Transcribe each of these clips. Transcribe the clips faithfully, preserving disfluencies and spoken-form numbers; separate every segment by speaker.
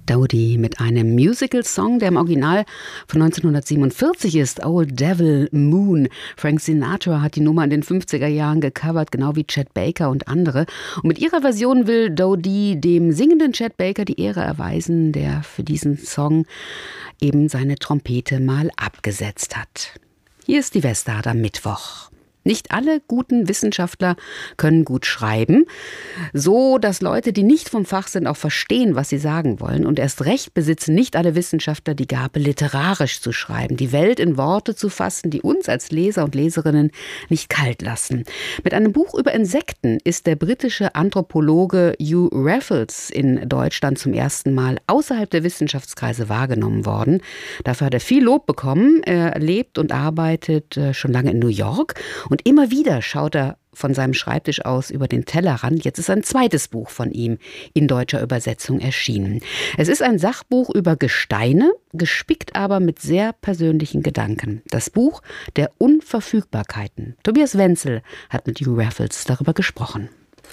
Speaker 1: Dodie mit einem Musical-Song, der im Original von neunzehnhundertsiebenundvierzig ist, Old Devil Moon. Frank Sinatra hat die Nummer in den fünfziger Jahren gecovert, genau wie Chet Baker und andere. Und mit ihrer Version will Dodie dem singenden Chet Baker die Ehre erweisen, der für diesen Song eben seine Trompete mal abgesetzt hat. Hier ist die Westart am Mittwoch. Nicht alle guten Wissenschaftler können gut schreiben, so dass Leute, die nicht vom Fach sind, auch verstehen, was sie sagen wollen. Und erst recht besitzen nicht alle Wissenschaftler die Gabe, literarisch zu schreiben, die Welt in Worte zu fassen, die uns als Leser und Leserinnen nicht kalt lassen. Mit einem Buch über Insekten ist der britische Anthropologe Hugh Raffles in Deutschland zum ersten Mal außerhalb der Wissenschaftskreise wahrgenommen worden. Dafür hat er viel Lob bekommen. Er lebt und arbeitet schon lange in New York. Und immer wieder schaut er von seinem Schreibtisch aus über den Tellerrand. Jetzt ist ein zweites Buch von ihm in deutscher Übersetzung erschienen. Es ist ein Sachbuch über Gesteine, gespickt aber mit sehr persönlichen Gedanken. Das Buch der Unverfügbarkeiten. Tobias Wenzel hat mit Hugh Raffles darüber gesprochen.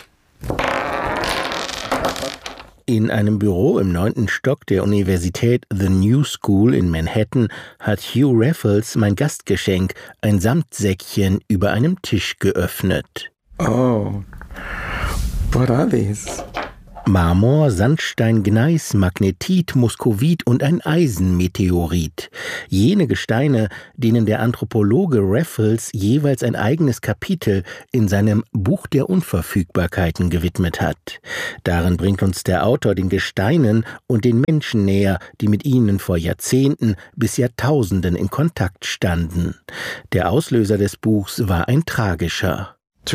Speaker 2: In einem Büro im neunten Stock der Universität The New School in Manhattan hat Hugh Raffles mein Gastgeschenk, ein Samtsäckchen, über einem Tisch geöffnet.
Speaker 3: Oh, what are these?
Speaker 2: Marmor, Sandstein, Gneis, Magnetit, Muskovit und ein Eisenmeteorit. Jene Gesteine, denen der Anthropologe Raffles jeweils ein eigenes Kapitel in seinem Buch der Unverfügbarkeiten gewidmet hat. Darin bringt uns der Autor den Gesteinen und den Menschen näher, die mit ihnen vor Jahrzehnten bis Jahrtausenden in Kontakt standen. Der Auslöser des Buchs war ein tragischer.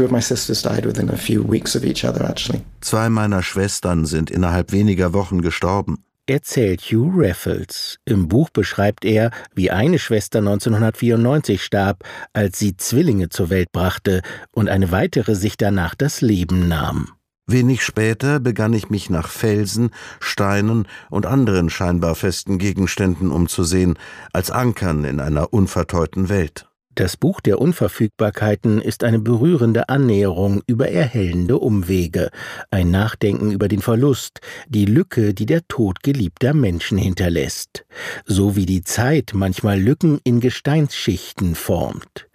Speaker 4: Zwei meiner Schwestern sind innerhalb weniger Wochen gestorben,
Speaker 2: erzählt Hugh Raffles. Im Buch beschreibt er, wie eine Schwester neunzehnhundertvierundneunzig starb, als sie Zwillinge zur Welt brachte und eine weitere sich danach das Leben nahm.
Speaker 4: Wenig später begann ich mich nach Felsen, Steinen und anderen scheinbar festen Gegenständen umzusehen, als Ankern in einer unverteuten Welt.
Speaker 2: Das Buch der Unverfügbarkeiten ist eine berührende Annäherung über erhellende Umwege, ein Nachdenken über den Verlust, die Lücke, die der Tod geliebter Menschen hinterlässt, so wie die Zeit manchmal Lücken in Gesteinsschichten formt.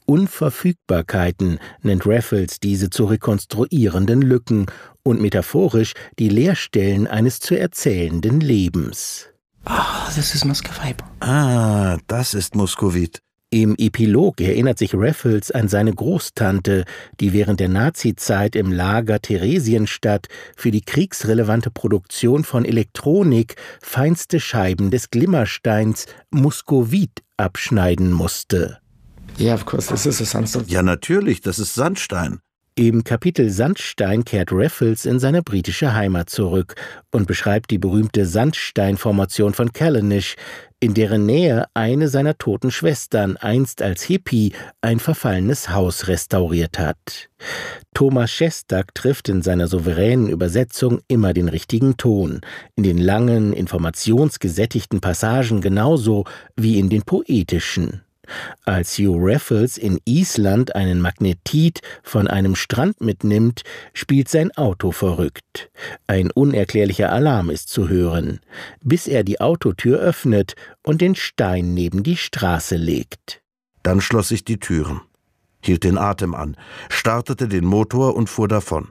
Speaker 2: Unverfügbarkeiten nennt Raffles diese zu rekonstruierenden Lücken und metaphorisch die Leerstellen eines zu erzählenden Lebens.
Speaker 3: Ah, das ist Muskovit.
Speaker 4: Ah, das ist Muskovit.
Speaker 2: Im Epilog erinnert sich Raffles an seine Großtante, die während der Nazizeit im Lager Theresienstadt für die kriegsrelevante Produktion von Elektronik feinste Scheiben des Glimmersteins Muskovit abschneiden musste.
Speaker 3: Yeah, of course, this is a sandstone.
Speaker 4: Ja, natürlich, das ist Sandstein.
Speaker 2: Im Kapitel Sandstein kehrt Raffles in seine britische Heimat zurück und beschreibt die berühmte Sandsteinformation von Callanish, in deren Nähe eine seiner toten Schwestern einst als Hippie ein verfallenes Haus restauriert hat. Thomas Shestak trifft in seiner souveränen Übersetzung immer den richtigen Ton, in den langen, informationsgesättigten Passagen genauso wie in den poetischen. Als Hugh Raffles in Island einen Magnetit von einem Strand mitnimmt, spielt sein Auto verrückt. Ein unerklärlicher Alarm ist zu hören, bis er die Autotür öffnet und den Stein neben die Straße legt.
Speaker 4: Dann schloss ich die Türen, hielt den Atem an, startete den Motor und fuhr davon.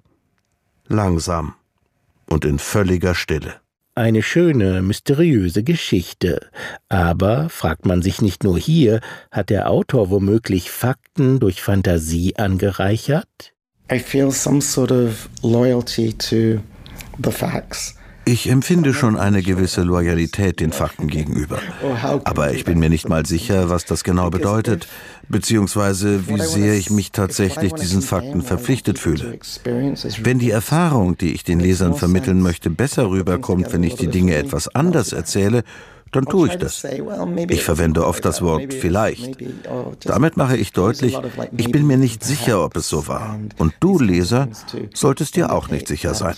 Speaker 4: Langsam und in völliger Stille.
Speaker 2: Eine schöne, mysteriöse Geschichte. Aber, fragt man sich nicht nur hier, hat der Autor womöglich Fakten durch Fantasie angereichert?
Speaker 3: I feel some sort of loyalty to the facts.
Speaker 4: Ich empfinde schon eine gewisse Loyalität den Fakten gegenüber. Aber ich bin mir nicht mal sicher, was das genau bedeutet, beziehungsweise wie sehr ich mich tatsächlich diesen Fakten verpflichtet fühle. Wenn die Erfahrung, die ich den Lesern vermitteln möchte, besser rüberkommt, wenn ich die Dinge etwas anders erzähle, dann tue ich das. Ich verwende oft das Wort vielleicht. Damit mache ich deutlich, ich bin mir nicht sicher, ob es so war. Und du, Leser, solltest dir auch nicht sicher sein.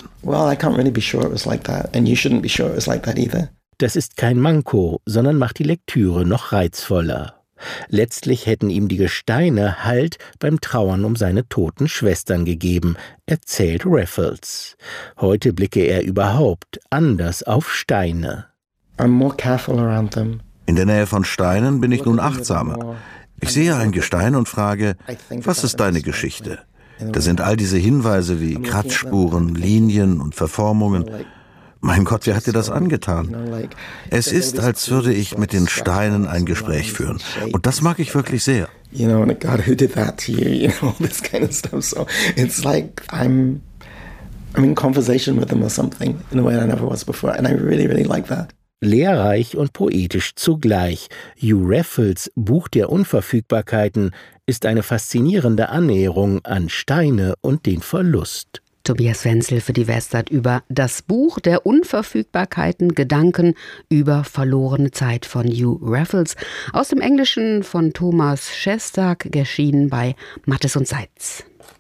Speaker 2: Das ist kein Manko, sondern macht die Lektüre noch reizvoller. Letztlich hätten ihm die Gesteine Halt beim Trauern um seine toten Schwestern gegeben, erzählt Raffles. Heute blicke er überhaupt anders auf Steine.
Speaker 3: I'm more careful around them.
Speaker 4: In der Nähe von Steinen bin ich nun achtsamer. Ich sehe ein Gestein und frage, was ist deine Geschichte? Da sind all diese Hinweise wie Kratzspuren, Linien und Verformungen. Mein Gott, wer hat dir das angetan? Es ist, als würde ich mit den Steinen ein Gespräch führen. Und das mag ich wirklich sehr.
Speaker 3: You know, and God, who did that to you? You know, all this kind of stuff. So it's like I'm, I'm in conversation with them or something in a way I never was before. And I really, really like that.
Speaker 2: Lehrreich und poetisch zugleich. Hugh Raffles Buch der Unverfügbarkeiten ist eine faszinierende Annäherung an Steine und den Verlust.
Speaker 1: Tobias Wenzel für die Westart über das Buch der Unverfügbarkeiten, Gedanken über verlorene Zeit von Hugh Raffles, aus dem Englischen von Thomas Shestag, erschienen bei Mattes und Seitz.